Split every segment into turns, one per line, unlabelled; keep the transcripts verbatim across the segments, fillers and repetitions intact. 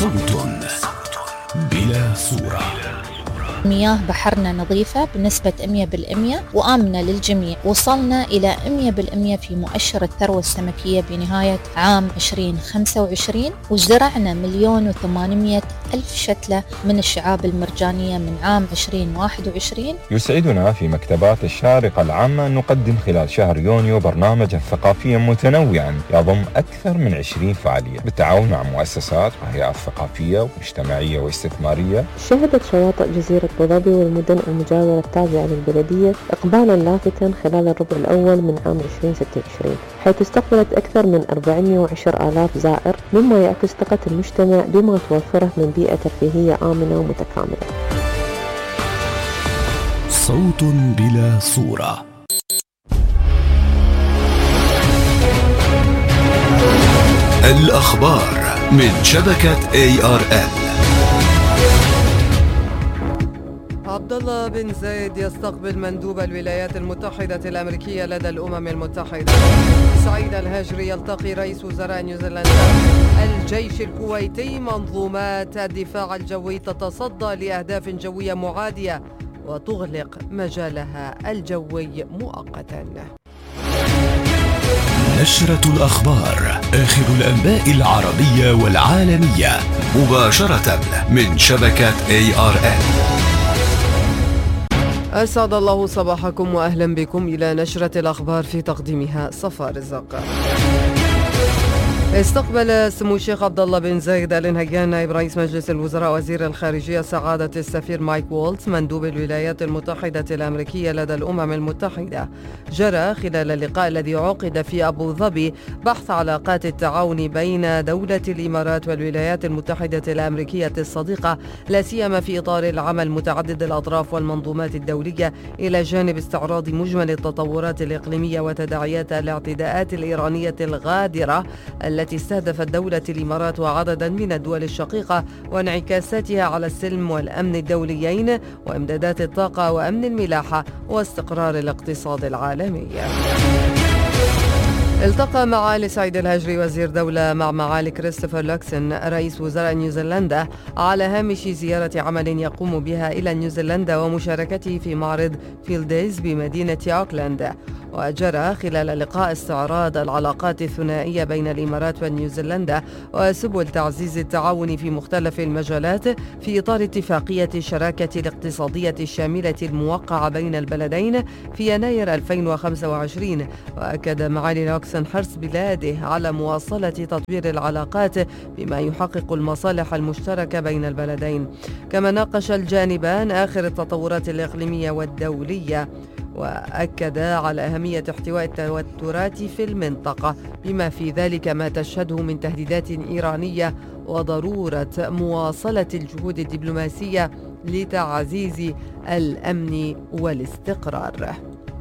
صوت بلا صورة.
مياه بحرنا نظيفة بنسبة مية بالمية وآمنة للجميع. وصلنا إلى مية بالمية في مؤشر الثروة السمكية بنهاية عام عشرين خمسة وعشرين، وزرعنا مليون وثمانمائة ألف شتلة من الشعاب المرجانية من عام عشرين واحد وعشرين.
يسعدنا في مكتبات الشارقة العامة أن نقدم خلال شهر يونيو برنامجا ثقافيا متنوعا يضم أكثر من عشرين فعالية بالتعاون مع مؤسسات وهيئات ثقافية ومجتمعية واستثمارية.
شهدت شواطئ جزيرة أبو ظبي والمدن المجاورة التابعة للبلدية إقبالا لافتا خلال الربع الأول من عام عشرين ستة وعشرين، حيث استقبلت أكثر من أربعمائة وعشرة آلاف زائر، مما يعكس ثقة المجتمع بما توفره من بيئة ترفيهية آمنة ومتكاملة.
صوت بلا صورة. الأخبار من شبكة إيه آر إل.
عبد الله بن زايد يستقبل مندوب الولايات المتحدة الأمريكية لدى الأمم المتحدة. سعيد الهجري يلتقي رئيس وزراء نيوزيلندا. الجيش الكويتي منظومات الدفاع الجوي تتصدى لأهداف جوية معادية وتغلق مجالها الجوي مؤقتا.
نشرة الأخبار، آخر الأنباء العربية والعالمية مباشرة من شبكة إيه آر إل.
أسعد الله صباحكم وأهلا بكم إلى نشرة الأخبار في تقديمها صفاء رزاق. استقبل سمو الشيخ عبد الله بن زايد آل نهيان نائب رئيس مجلس الوزراء وزير الخارجية سعادة السفير مايك وولتز مندوب الولايات المتحدة الأمريكية لدى الأمم المتحدة. جرى خلال اللقاء الذي عقد في أبو ظبي بحث علاقات التعاون بين دولة الإمارات والولايات المتحدة الأمريكية الصديقة، لا سيما في إطار العمل متعدد الأطراف والمنظومات الدولية، إلى جانب استعراض مجمل التطورات الإقليمية وتداعيات الاعتداءات الإيرانية الغادرة التي استهدفت دولة الإمارات وعددا من الدول الشقيقة وانعكاساتها على السلم والأمن الدوليين وإمدادات الطاقة وأمن الملاحة واستقرار الاقتصاد العالمي. التقى معالي سعيد الهجري وزير دولة مع معالي كريستوفر لوكسن رئيس وزراء نيوزيلندا على هامش زيارة عمل يقوم بها إلى نيوزيلندا ومشاركته في معرض فيلديز بمدينة أوكلاند. وجرى خلال اللقاء استعراض العلاقات الثنائية بين الإمارات ونيوزيلندا وسبل تعزيز التعاون في مختلف المجالات في إطار اتفاقية الشراكة الاقتصادية الشاملة الموقعة بين البلدين في يناير ألفين وخمسة وعشرين. وأكد معالي لوكسن حرص بلاده على مواصلة تطوير العلاقات بما يحقق المصالح المشتركة بين البلدين. كما ناقش الجانبان آخر التطورات الإقليمية والدولية، وأكد على أهمية احتواء التوترات في المنطقة بما في ذلك ما تشهده من تهديدات إيرانية وضرورة مواصلة الجهود الدبلوماسية لتعزيز الأمن والاستقرار.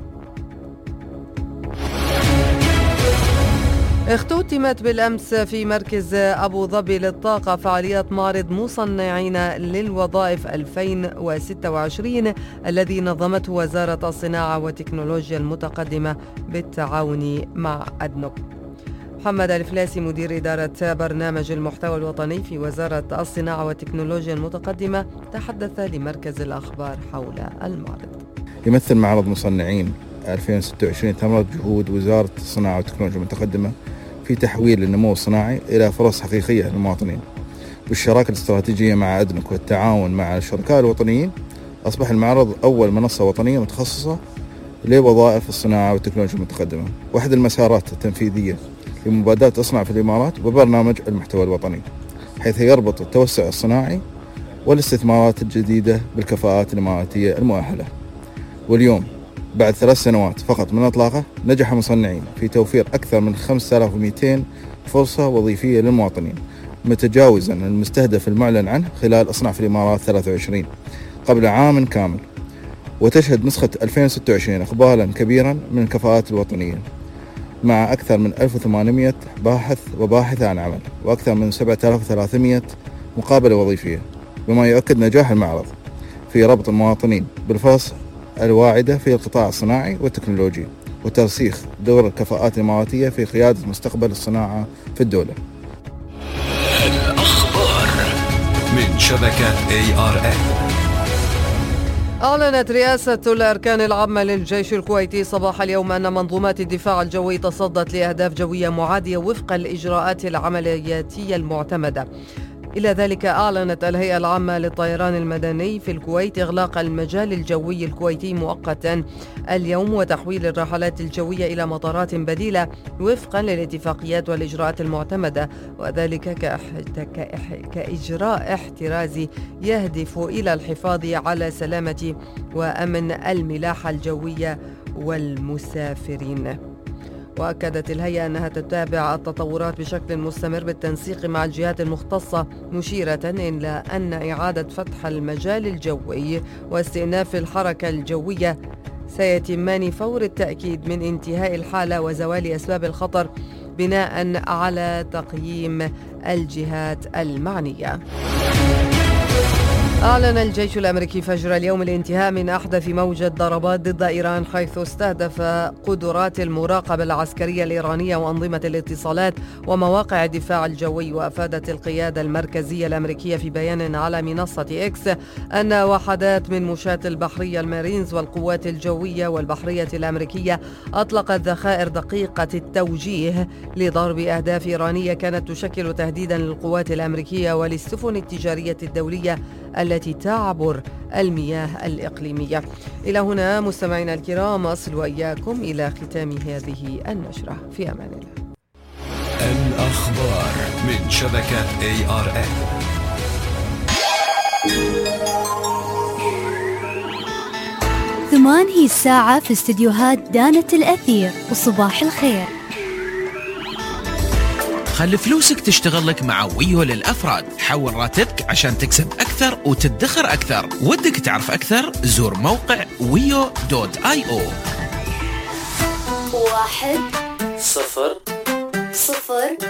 اختتمت بالأمس في مركز أبو ظبي للطاقة فعاليات معرض مصنعين للوظائف ألفين وستة وعشرين الذي نظمته وزارة الصناعة والتكنولوجيا المتقدمة بالتعاون مع أدنوك. محمد الفلاسي مدير إدارة برنامج المحتوى الوطني في وزارة الصناعة والتكنولوجيا المتقدمة تحدث لمركز الأخبار حول المعرض.
يمثل معرض مصنعين ألفين وستة وعشرين ثمرة جهود وزارة الصناعة والتكنولوجيا المتقدمة في تحويل النمو الصناعي إلى فرص حقيقية للمواطنين. بالشراكة الاستراتيجية مع أدنوك والتعاون مع الشركاء الوطنيين، أصبح المعرض أول منصة وطنية متخصصة لوظائف الصناعة والتكنولوجيا المتقدمة، واحد المسارات التنفيذية لمبادرة أصنع في الإمارات وبرنامج المحتوى الوطني، حيث يربط التوسع الصناعي والاستثمارات الجديدة بالكفاءات الإماراتية المؤهلة. واليوم بعد ثلاث سنوات فقط من إطلاقه، نجح مصنعين في توفير أكثر من خمسة آلاف ومئتين فرصة وظيفية للمواطنين، متجاوزا المستهدف المعلن عنه خلال أصنع في الإمارات ثلاثة وعشرين قبل عام كامل. وتشهد نسخة ألفين وستة وعشرين إقبالا كبيرا من الكفاءات الوطنية، مع أكثر من ألف وثمانمائة باحث وباحثة عن عمل وأكثر من سبعة آلاف وثلاثمائة مقابلة وظيفية، بما يؤكد نجاح المعرض في ربط المواطنين بالفرص الواعدة في القطاع الصناعي والتكنولوجي وترسيخ دور الكفاءات الإماراتية في قيادة مستقبل الصناعة في الدولة.
الأخبار من شبكة إيه آر إل.
أعلنت رئاسة الأركان العامة للجيش الكويتي صباح اليوم أن منظومات الدفاع الجوي تصدت لأهداف جوية معادية وفق الإجراءات العملياتية المعتمدة. إلى ذلك أعلنت الهيئة العامة للطيران المدني في الكويت إغلاق المجال الجوي الكويتي مؤقتا اليوم وتحويل الرحلات الجوية إلى مطارات بديلة وفقا للاتفاقيات والإجراءات المعتمدة، وذلك كإجراء احترازي يهدف إلى الحفاظ على سلامة وأمن الملاحة الجوية والمسافرين. وأكدت الهيئة أنها تتابع التطورات بشكل مستمر بالتنسيق مع الجهات المختصة، مشيرة إلى أن إعادة فتح المجال الجوي واستئناف الحركة الجوية سيتمان فور التأكيد من انتهاء الحالة وزوال أسباب الخطر بناء على تقييم الجهات المعنية. أعلن الجيش الأمريكي فجر اليوم الانتهاء من أحدث موجة ضربات ضد إيران، حيث استهدف قدرات المراقبة العسكرية الإيرانية وأنظمة الاتصالات ومواقع الدفاع الجوي. وأفادت القيادة المركزية الأمريكية في بيان على منصة إكس أن وحدات من مشاة البحرية المارينز والقوات الجوية والبحرية الأمريكية أطلقت ذخائر دقيقة التوجيه لضرب أهداف إيرانية كانت تشكل تهديدا للقوات الأمريكية وللسفن التجارية الدولية التي تعبر المياه الإقليمية. إلى هنا مستمعينا الكرام أصل وإياكم إلى ختام هذه النشرة، في أمان الله.
الأخبار من شبكة إيه آر إل.
ثمان هي الساعة في استديوهات دانة الأثير، وصباح الخير.
خلي فلوسك تشتغل لك مع ويو للأفراد. حول راتبك عشان تكسب أكثر وتدخر أكثر. ودك تعرف أكثر؟ زور موقع ويو دوت آي أو.
واحد
صفر
صفر